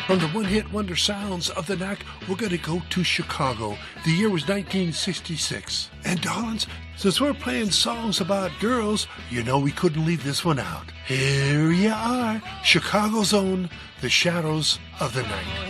From the one-hit wonder sounds of the Knack, we're going to go to Chicago. The year was 1966. And darlings, since we're playing songs about girls, you know we couldn't leave this one out. Here you are, Chicago's own The Shadows of the Night.